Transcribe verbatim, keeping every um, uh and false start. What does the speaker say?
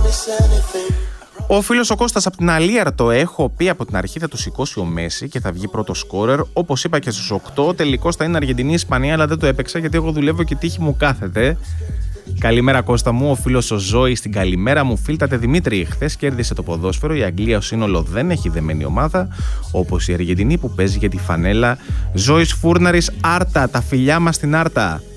Ο φίλος ο Κώστας από την Αλίαρτο, έχω πει από την αρχή θα του σηκώσει ο Μέση και θα βγει πρώτο σκόρερ. Όπως είπα και στους οκτώ, τελικώς θα είναι Αργεντινή Ισπανία, αλλά δεν το έπαιξα γιατί εγώ δουλεύω και τύχη μου κάθεται. Καλημέρα Κώστα μου, ο φίλος ο Ζώη στην καλημέρα μου. Φίλτατε Δημήτρη, χθες κέρδισε το ποδόσφαιρο. Η Αγγλία ως σύνολο δεν έχει δεμένη ομάδα, όπως η Αργεντινή που παίζει για τη φανέλα. Ζώης Φούρναρης, Άρτα, τα φιλιά μας στην Άρτα.